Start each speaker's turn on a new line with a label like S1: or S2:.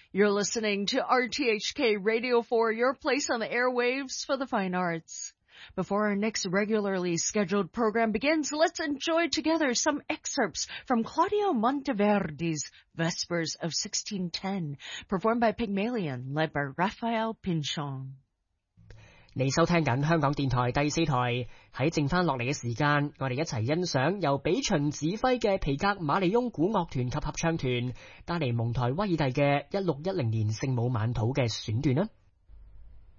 S1: You're listening to RTHK Radio 4, your place on the airwaves for the fine arts. Before our next regularly scheduled program begins, let's enjoy together some excerpts from Claudio Monteverdi's Vespers of 1610, performed by Pygmalion, led by Raphael Pinchon.
S2: 你收聽緊香港電台第4台，喺剩返落嚟嘅時間，我哋一齊欣賞由比秦指揮嘅皮革馬利翁古樂團及合唱團帶嚟蒙台威爾第嘅1610年聖母晚禱嘅選段啦。